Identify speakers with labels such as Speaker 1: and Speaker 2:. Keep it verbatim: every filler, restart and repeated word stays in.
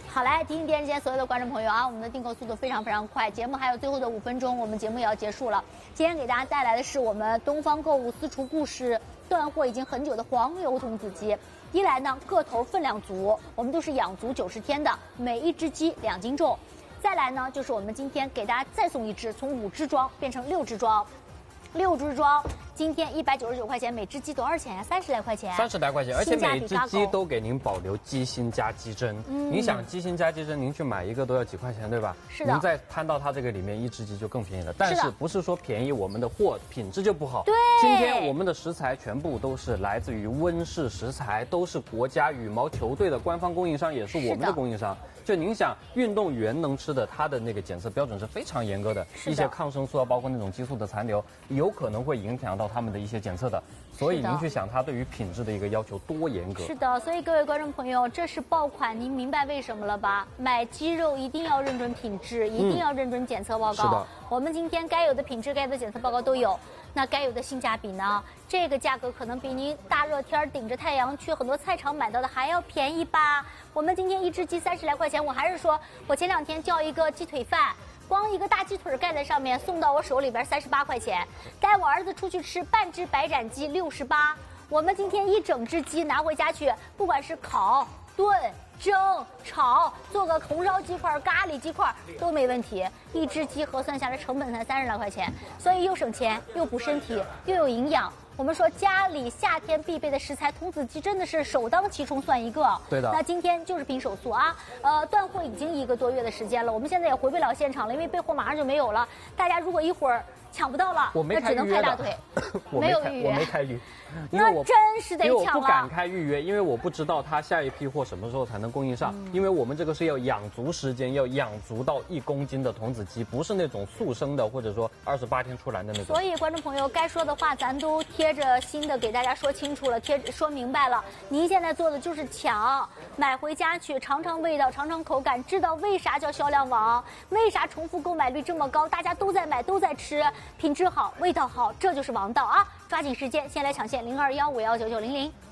Speaker 1: 好来，提醒电视间所有的观众朋友啊，我们的订购速度非常非常快，节目还有最后的五分钟，我们节目也要结束了。今天给大家带来的是我们东方购物私厨故事断货已经很久的黄油童子鸡。一来呢，个头分量足，我们都是养足九十天的，每一只鸡两斤重。再来呢，就是我们今天给大家再送一只，从五只装变成六只装，六只装。今天一百九十九块钱，每只鸡多少钱呀？三十来块钱。
Speaker 2: 三十来块钱，而且每只鸡都给您保留鸡心加鸡胗。嗯，您想鸡心加鸡胗，您去买一个都要几块钱，对吧？
Speaker 1: 是的。
Speaker 2: 您再摊到它这个里面，一只鸡就更便宜了。但是不是说便宜，我们的货品质就不好？
Speaker 1: 对。
Speaker 2: 今天我们的食材全部都是来自于温氏食材，都是国家羽毛球队的官方供应商，也是我们的供应商。就您想，运动员能吃的，它的那个检测标准是非常严格的，一些抗生素啊，包括那种激素的残留，有可能会影响到他们的一些检测的。所以您去想，它对于品质的一个要求多严格。
Speaker 1: 是的，所以各位观众朋友，这是爆款，您明白为什么了吧？买鸡肉一定要认准品质，一定要认准检测报告。
Speaker 2: 是的，
Speaker 1: 我们今天该有的品质、该有的检测报告都有。那该有的性价比呢？这个价格可能比您大热天顶着太阳去很多菜场买到的还要便宜吧？我们今天一只鸡三十来块钱，我还是说我前两天叫一个鸡腿饭。光一个大鸡腿盖在上面，送到我手里边三十八块钱。带我儿子出去吃半只白斩鸡六十八。我们今天一整只鸡拿回家去，不管是烤、炖、蒸、炒，做个红烧鸡块、咖喱鸡块都没问题。一只鸡核算下来成本才三十来块钱，所以又省钱又补身体又有营养。我们说家里夏天必备的食材，童子鸡真的是首当其冲算一个。
Speaker 2: 对的。
Speaker 1: 那今天就是拼手速啊，呃，断货已经一个多月的时间了，我们现在也回不了现场了，因为备货马上就没有了。大家如果一会儿抢不到了，
Speaker 2: 我没
Speaker 1: 那只能拍大腿。
Speaker 2: 我
Speaker 1: 没有预约，
Speaker 2: 我没开预。
Speaker 1: 那真是得抢了。
Speaker 2: 因为我不敢开预约，因为我不知道它下一批货什么时候才能供应上。嗯、因为我们这个是要养足时间，要养足到一公斤的童子鸡，不是那种速生的，或者说二十八天出栏的那种。
Speaker 1: 所以观众朋友该说的话，咱都贴着新的给大家说清楚了，贴说明白了。您现在做的就是抢，买回家去尝尝味道，尝尝口感，知道为啥叫销量王，为啥重复购买率这么高，大家都在买，都在吃，品质好，味道好，这就是王道啊！抓紧时间，先来抢线零二幺五幺九九零零。